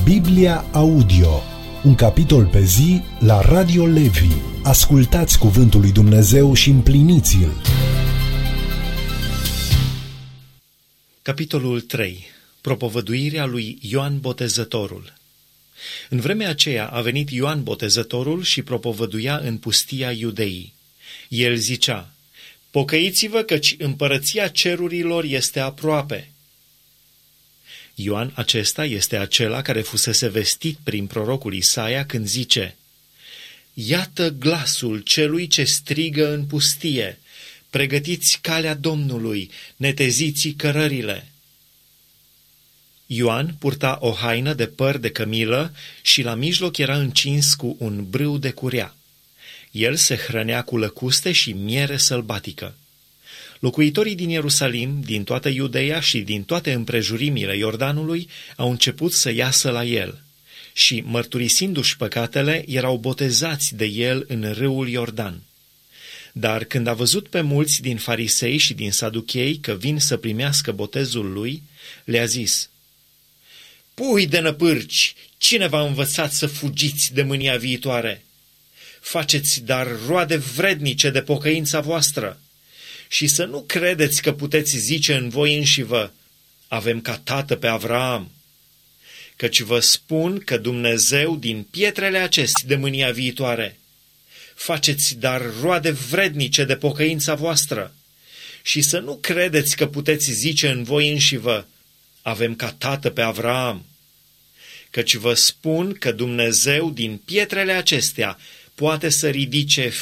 Biblia Audio, un capitol pe zi la Radio Levi. Ascultați cuvântul lui Dumnezeu și împliniți-l. Capitolul 3. Propovăduirea lui Ioan Botezătorul. În vremea aceea a venit Ioan Botezătorul și propovăduia în pustia Iudeii. El zicea: pocăiți-vă, căci împărăția cerurilor este aproape. Ioan acesta este acela care fusese vestit prin prorocul Isaia când zice: iată glasul celui ce strigă în pustie, pregătiți calea Domnului, neteziți cărările. Ioan purta o haină de păr de cămilă și la mijloc era încins cu un brâu de curea. El se hrănea cu lăcuste și miere sălbatică. Locuitorii din Ierusalim, din toată Iudeea și din toate împrejurimile Iordanului au început să iasă la el și, mărturisindu-și păcatele, erau botezați de el în râul Iordan. Dar când a văzut pe mulți din farisei și din saduchei că vin să primească botezul lui, le-a zis: pui de năpârci, cine v-a învățat să fugiți de mânia viitoare? Faceți dar roade vrednice de pocăința voastră și să nu credeți că puteți zice în voi înșivă: avem ca tată pe Avraam. Căci vă spun că Dumnezeu din pietrele acestea de mânia viitoare. Faceți dar roade vrednice de pocăința voastră și să nu credeți că puteți zice în voi înșivă: avem ca tată pe Avraam. Căci vă spun că Dumnezeu din pietrele acestea poate să ridice